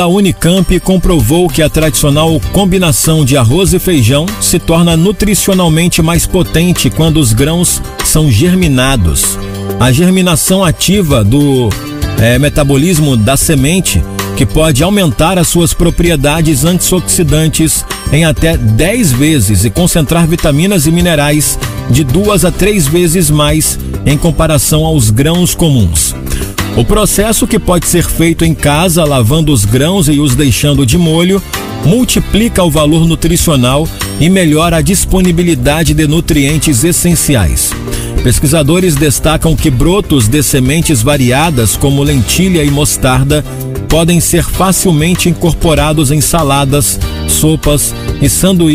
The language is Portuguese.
A Unicamp comprovou que a tradicional combinação de arroz e feijão se torna nutricionalmente mais potente quando os grãos são germinados. A germinação ativa do metabolismo da semente, que pode aumentar as suas propriedades antioxidantes em até 10 vezes e concentrar vitaminas e minerais de 2 a 3 vezes mais em comparação aos grãos comuns. O processo, que pode ser feito em casa, lavando os grãos e os deixando de molho, multiplica o valor nutricional e melhora a disponibilidade de nutrientes essenciais. Pesquisadores destacam que brotos de sementes variadas, como lentilha e mostarda, podem ser facilmente incorporados em saladas, sopas e sanduíches